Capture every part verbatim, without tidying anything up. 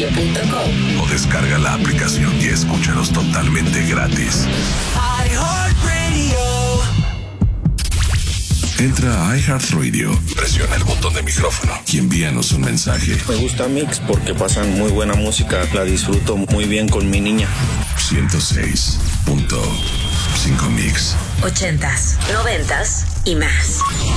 radio punto com o descarga la aplicación y escúchanos totalmente gratis. iHeartRadio. Entra a iHeartRadio, presiona el botón de micrófono y envíanos un mensaje. Me gusta Mix porque pasan muy buena música, la disfruto muy bien con mi niña. ciento seis punto cinco Mix. Ochentas, noventas y más.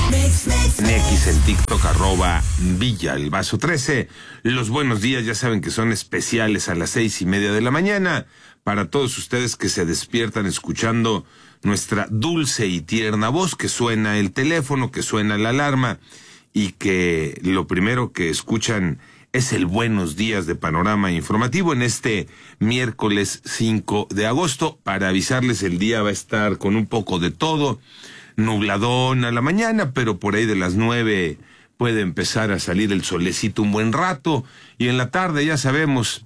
En X, en TikTok, arroba Villa el Vaso trece. Los buenos días ya saben que son especiales a las seis y media de la mañana. Para todos ustedes que se despiertan escuchando nuestra dulce y tierna voz, que suena el teléfono, que suena la alarma y que lo primero que escuchan es el buenos días de Panorama Informativo en este miércoles cinco de agosto. Para avisarles, el día va a estar con un poco de todo, nubladón a la mañana, pero por ahí de las nueve puede empezar a salir el solecito un buen rato, y en la tarde ya sabemos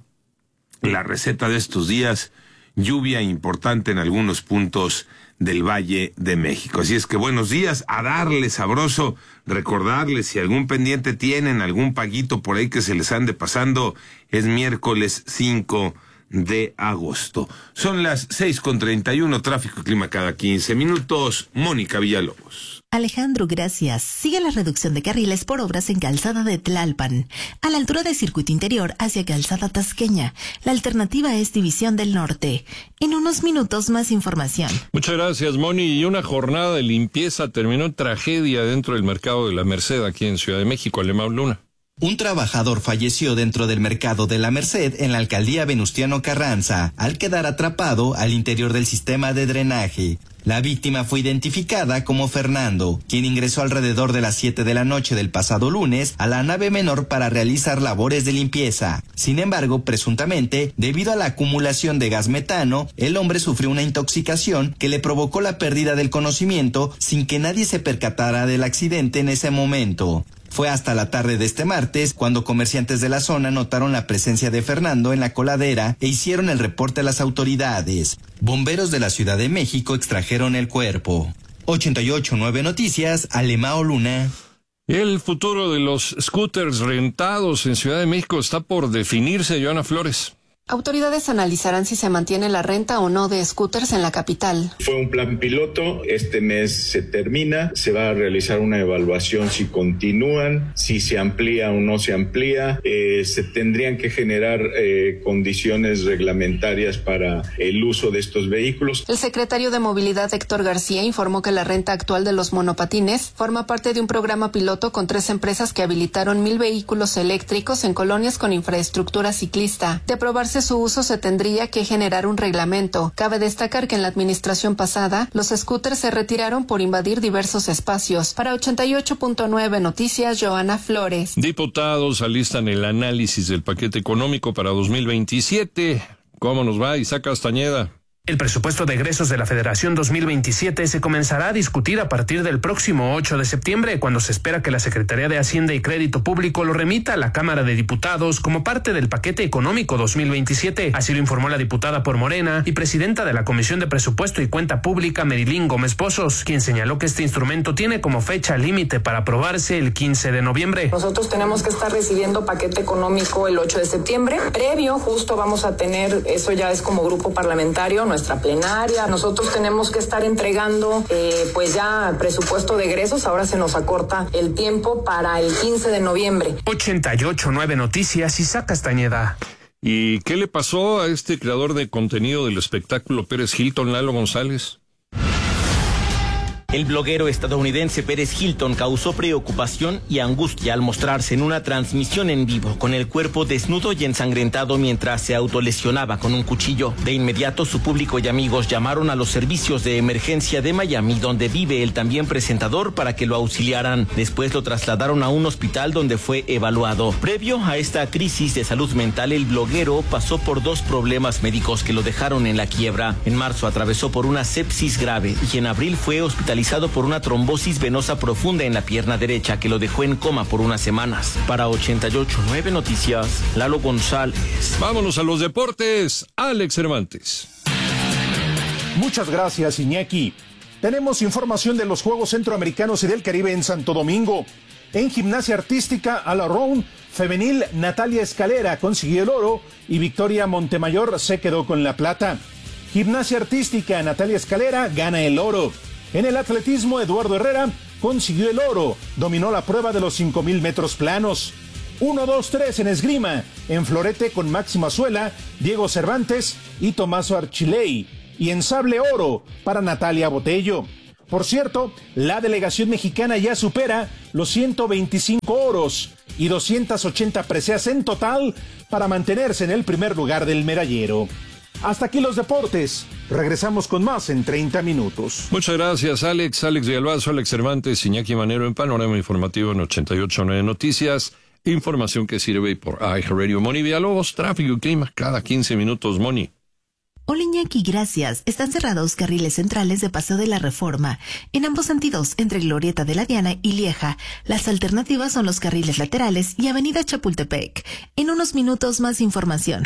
la receta de estos días, lluvia importante en algunos puntos del Valle de México. Así es que buenos días, a darle sabroso, recordarles si algún pendiente tienen, algún paguito por ahí que se les ande pasando, es miércoles cinco de agosto. Son las seis con treinta y uno, tráfico y clima cada quince minutos. Mónica Villalobos. Alejandro, gracias. Sigue la reducción de carriles por obras en Calzada de Tlalpan, a la altura de Circuito Interior hacia Calzada Tasqueña. La alternativa es División del Norte. En unos minutos más información. Muchas gracias, Moni. Y una jornada de limpieza terminó en tragedia dentro del mercado de la Merced aquí en Ciudad de México. Alemão Luna. Un trabajador falleció dentro del mercado de la Merced en la alcaldía Venustiano Carranza, al quedar atrapado al interior del sistema de drenaje. La víctima fue identificada como Fernando, quien ingresó alrededor de las siete de la noche del pasado lunes a la nave menor para realizar labores de limpieza. Sin embargo, presuntamente, debido a la acumulación de gas metano, el hombre sufrió una intoxicación que le provocó la pérdida del conocimiento sin que nadie se percatara del accidente en ese momento. Fue hasta la tarde de este martes cuando comerciantes de la zona notaron la presencia de Fernando en la coladera e hicieron el reporte a las autoridades. Bomberos de la Ciudad de México extrajeron el cuerpo. ochenta y ocho punto nueve Noticias, Alemão Luna. El futuro de los scooters rentados en Ciudad de México está por definirse, Joana Flores. Autoridades analizarán si se mantiene la renta o no de scooters en la capital. Fue un plan piloto, este mes se termina, se va a realizar una evaluación si continúan, si se amplía o no se amplía, eh, se tendrían que generar eh, condiciones reglamentarias para el uso de estos vehículos. El secretario de Movilidad, Héctor García, informó que la renta actual de los monopatines forma parte de un programa piloto con tres empresas que habilitaron mil vehículos eléctricos en colonias con infraestructura ciclista. De aprobarse su uso se tendría que generar un reglamento. Cabe destacar que en la administración pasada, los scooters se retiraron por invadir diversos espacios. Para ochenta y ocho punto nueve Noticias, Joana Flores. Diputados alistan el análisis del paquete económico para dos mil veintisiete. ¿Cómo nos va, Isaac Castañeda? El presupuesto de egresos de la Federación dos mil veintisiete se comenzará a discutir a partir del próximo ocho de septiembre, cuando se espera que la Secretaría de Hacienda y Crédito Público lo remita a la Cámara de Diputados como parte del paquete económico dos mil veintisiete. Así lo informó la diputada por Morena y presidenta de la Comisión de Presupuesto y Cuenta Pública, Merilín Gómez Pozos, quien señaló que este instrumento tiene como fecha límite para aprobarse el quince de noviembre. Nosotros tenemos que estar recibiendo paquete económico el ocho de septiembre. Previo, justo vamos a tener, eso ya es como grupo parlamentario, nuestra plenaria. Nosotros tenemos que estar entregando eh, pues ya presupuesto de egresos. Ahora se nos acorta el tiempo para el quince de noviembre. ochenta y ocho punto nueve Noticias, Isaac Castañeda. ¿Y qué le pasó a este creador de contenido del espectáculo Pérez Hilton, Lalo González? El bloguero estadounidense Pérez Hilton causó preocupación y angustia al mostrarse en una transmisión en vivo con el cuerpo desnudo y ensangrentado mientras se autolesionaba con un cuchillo. De inmediato, su público y amigos llamaron a los servicios de emergencia de Miami, donde vive el también presentador, para que lo auxiliaran. Después lo trasladaron a un hospital donde fue evaluado. Previo a esta crisis de salud mental, el bloguero pasó por dos problemas médicos que lo dejaron en la quiebra. En marzo atravesó por una sepsis grave y en abril fue hospitalizado por una trombosis venosa profunda en la pierna derecha que lo dejó en coma por unas semanas. Para ochenta y ocho punto nueve Noticias, Lalo González. Vámonos a los deportes, Alex Cervantes. Muchas gracias, Iñaki. Tenemos información de los Juegos Centroamericanos y del Caribe en Santo Domingo. En gimnasia artística, Ala Round Femenil, Natalia Escalera consiguió el oro y Victoria Montemayor se quedó con la plata. Gimnasia artística, Natalia Escalera gana el oro. En el atletismo, Eduardo Herrera consiguió el oro, dominó la prueba de los cinco mil metros planos. uno, dos, tres en esgrima, en florete con Máximo Azuela, Diego Cervantes y Tomaso Archilei. Y en sable oro para Natalia Botello. Por cierto, la delegación mexicana ya supera los ciento veinticinco oros y doscientas ochenta preseas en total para mantenerse en el primer lugar del medallero. Hasta aquí los deportes. Regresamos con más en treinta minutos. Muchas gracias, Alex. Alex de Albazo, Alex Cervantes, Iñaki Manero en Panorama Informativo en ochenta y ocho punto nueve Noticias. Información que sirve por iHeartRadio. Moni Villalobos, tráfico y clima cada quince minutos, Moni. Hola Iñaki, gracias. Están cerrados carriles centrales de Paseo de la Reforma. En ambos sentidos, entre Glorieta de la Diana y Lieja. Las alternativas son los carriles laterales y Avenida Chapultepec. En unos minutos más información.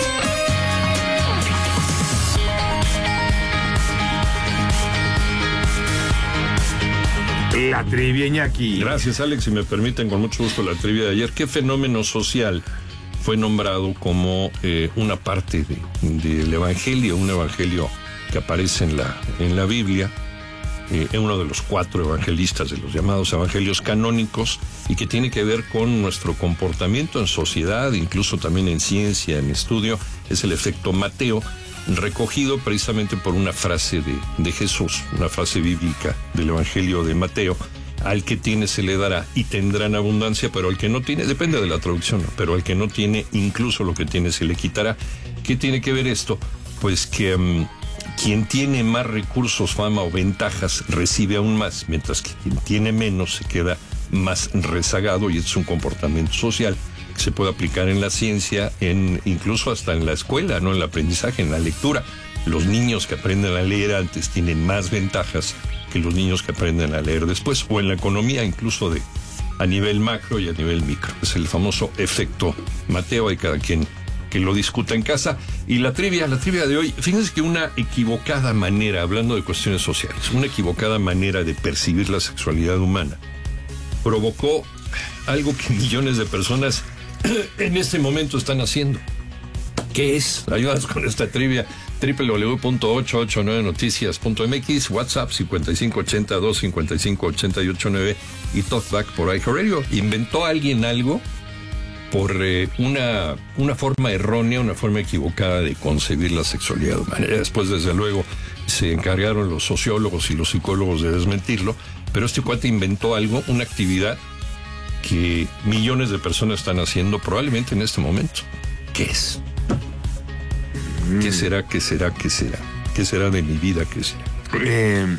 La trivia, Iñaki. Gracias, Alex. Si me permiten, con mucho gusto la trivia de ayer. ¿Qué fenómeno social fue nombrado como eh, una parte del de, de evangelio, un evangelio que aparece en la, en la Biblia, eh, en uno de los cuatro evangelistas de los llamados evangelios canónicos, y que tiene que ver con nuestro comportamiento en sociedad, incluso también en ciencia, en estudio? Es el efecto Mateo, recogido precisamente por una frase de, de Jesús, una frase bíblica del evangelio de Mateo: al que tiene se le dará y tendrán abundancia, pero al que no tiene, depende de la traducción, ¿no? Pero al que no tiene, incluso lo que tiene se le quitará. ¿Qué tiene que ver esto? Pues que um, quien tiene más recursos, fama o ventajas recibe aún más, mientras que quien tiene menos se queda más rezagado, y es un comportamiento social que se puede aplicar en la ciencia, en incluso hasta en la escuela, ¿no? En el aprendizaje, en la lectura. Los niños que aprenden a leer antes tienen más ventajas que los niños que aprenden a leer después, o en la economía incluso de a nivel macro y a nivel micro. Es el famoso efecto Mateo, hay cada quien que lo discuta en casa. Y la trivia, la trivia de hoy, fíjense que una equivocada manera, hablando de cuestiones sociales, una equivocada manera de percibir la sexualidad humana provocó algo que millones de personas en este momento están haciendo. ¿Qué es? Ayúdanos con esta trivia. doble u doble u doble u punto ochocientos ochenta y nueve noticias punto m x, WhatsApp cincuenta y cinco ochenta, dos cincuenta y cinco ochenta y ocho nueve y Talkback por iHeartRadio. ¿Inventó alguien algo por eh, una, una forma errónea, una forma equivocada de concebir la sexualidad humana? Después, desde luego, se encargaron los sociólogos y los psicólogos de desmentirlo, pero este cuate inventó algo, una actividad que millones de personas están haciendo probablemente en este momento. ¿Qué es? ¿Qué será, qué será, qué será? ¿Qué será de mi vida, qué será? Eh,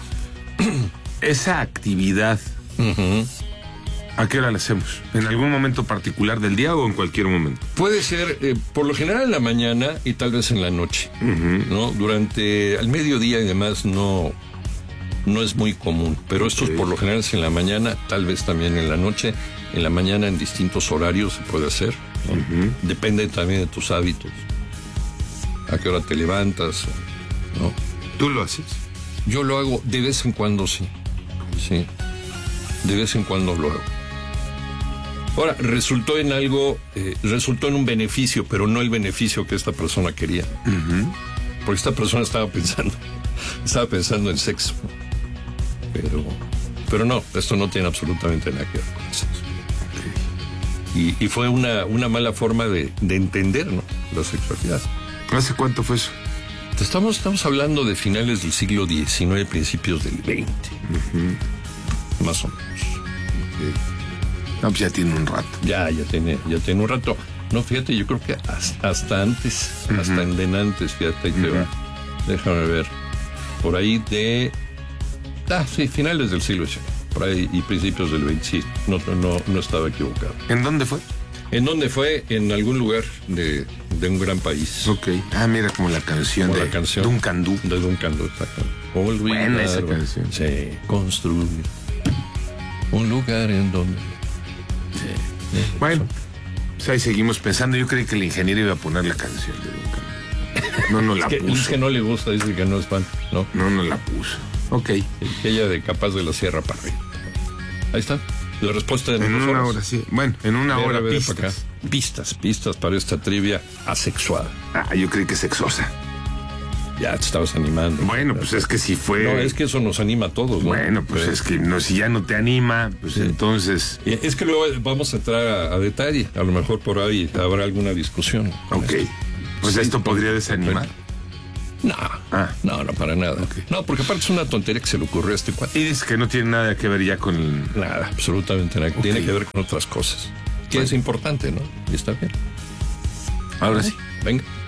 esa actividad, uh-huh. ¿A qué hora la hacemos? ¿En algún momento particular del día o en cualquier momento? Puede ser, eh, por lo general en la mañana y tal vez en la noche, uh-huh. ¿no? Durante el mediodía y demás no, no es muy común, pero esto okay. Por lo general es en la mañana, tal vez también en la noche. En la mañana en distintos horarios se puede hacer, ¿no? Uh-huh. Depende también de tus hábitos. ¿A qué hora te levantas? ¿No? ¿Tú lo haces? Yo lo hago de vez en cuando, sí. Sí. De vez en cuando lo hago. Ahora, resultó en algo, eh, resultó en un beneficio, pero no el beneficio que esta persona quería. Uh-huh. Porque esta persona estaba pensando, estaba pensando en sexo. Pero, pero no, esto no tiene absolutamente nada que ver con el sexo. Okay. Y, y fue una, una mala forma de, de entender, ¿no?, la sexualidad. ¿Hace cuánto fue eso? Estamos, estamos hablando de finales del siglo diecinueve, principios del veinte. Uh-huh. Más o menos. Okay. No, pues ya tiene un rato. Ya, ya tiene, ya tiene un rato. No, fíjate, yo creo que hasta, hasta antes, uh-huh. hasta en denantes, fíjate, ahí uh-huh. te va. Déjame ver. Por ahí de... Ah, sí, finales del siglo diecinueve. Por ahí, y principios del veinte, sí. No, no, no estaba equivocado. ¿En dónde fue? ¿En dónde fue? En algún lugar de, de un gran país. Ok. Ah, mira, como la canción como de la canción Duncan Du. De Duncan Du, exacto. Buena esa canción. Sí, construir un lugar en donde... Sí. Bueno, pues ahí seguimos pensando. Yo creí que el ingeniero iba a poner la canción de Duncan. No, no la es que, puso. Es que no le gusta, dice que no es fan, ¿no? No, no la puso. Ok. Ella de Capaz de la Sierra para arriba. Ahí está. La respuesta de en una horas. hora, sí. Bueno, en una Ver, hora ver, pistas. para acá. Pistas, pistas para esta trivia asexual. Ah, yo creí que sexosa. Ya te estabas animando. Bueno, pues es que si fue... No, es que eso nos anima a todos, ¿no? Bueno, pues Pero... es que no, si ya no te anima, pues sí. Entonces... Es que luego vamos a entrar a, a detalle. A lo mejor por ahí habrá alguna discusión. Ok. Esto. Pues sí, esto podría desanimar. No, ah. no, no, para nada. Okay. No, porque aparte es una tontería que se le ocurrió a este cuate. Y dice que no tiene nada que ver ya con el... Nada, absolutamente nada. Okay. Tiene que ver con otras cosas. Que bueno. Es importante, ¿no? Y está bien. Ahora sí. Venga.